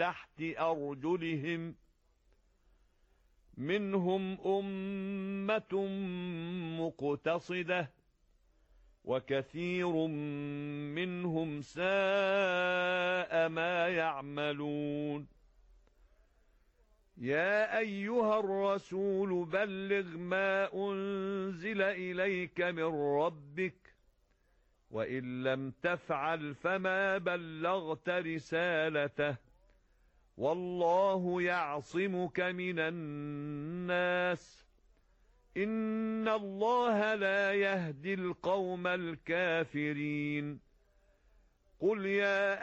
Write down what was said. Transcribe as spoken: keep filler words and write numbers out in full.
تحت أرجلهم منهم أمة مقتصدة وكثير منهم ساء ما يعملون يا أيها الرسول بلغ ما أنزل إليك من ربك وإن لم تفعل فما بلغت رسالته والله يعصمك من الناس إن الله لا يهدي القوم الكافرين قل يا